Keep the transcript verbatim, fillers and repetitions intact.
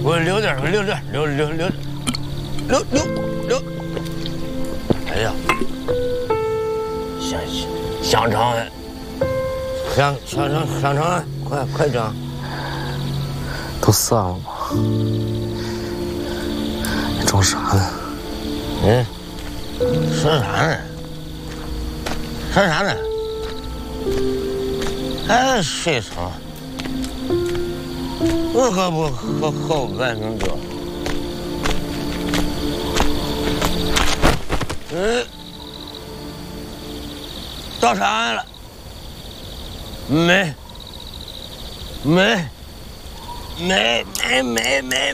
我溜点，溜点，溜溜溜，溜溜溜。哎呀，香香肠，香香肠香肠，快快整！ 都散了吗？你装啥呢？ 嗯，说啥呢？说啥呢？哎，睡床。我可不后后半分钟。嗯，到长安了。没，没，没，没，没，没，